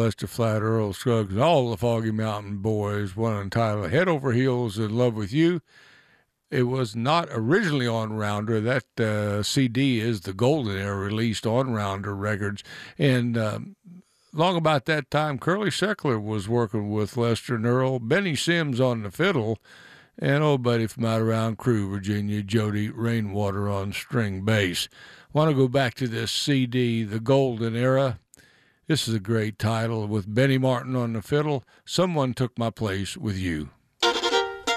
Lester Flatt, Earl Scruggs, and all the Foggy Mountain Boys, one entitled Head Over Heels in Love with You. It was not originally on Rounder. That CD is the Golden Era, released on Rounder Records. And long about that time, Curly Seckler was working with Lester and Earl, Benny Sims on the fiddle, and old buddy from out around Crewe, Virginia, Jody Rainwater on string bass. Want to go back to this CD, The Golden Era. This is a great title with Benny Martin on the fiddle. Someone Took My Place with You.